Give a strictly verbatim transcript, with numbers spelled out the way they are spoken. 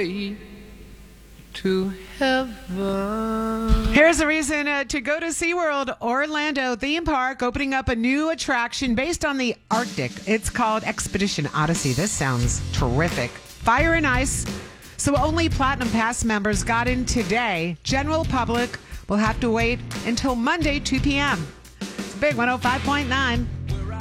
way to heaven. Here's a reason uh, to go to SeaWorld Orlando theme park, opening up a new attraction based on the Arctic. It's called Expedition Odyssey. This sounds terrific. Fire and ice. So only Platinum Pass members got in today. General public will have to wait until Monday, two p.m. It's Big one oh five point nine.